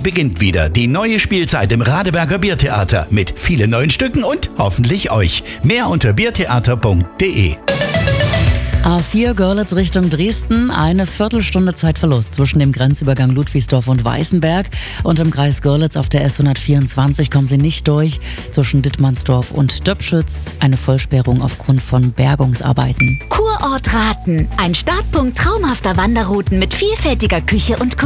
beginnt wieder die neue Spielzeit im Radeberger Biertheater mit vielen neuen Stücken und hoffentlich euch. Mehr unter biertheater.de. A4 Görlitz Richtung Dresden, eine Viertelstunde Zeitverlust zwischen dem Grenzübergang Ludwigsdorf und Weißenberg. Und im Kreis Görlitz auf der S124 kommen Sie nicht durch. Zwischen Dittmannsdorf und Döpschütz eine Vollsperrung aufgrund von Bergungsarbeiten. Kurort Raten, ein Startpunkt traumhafter Wanderrouten mit vielfältiger Küche und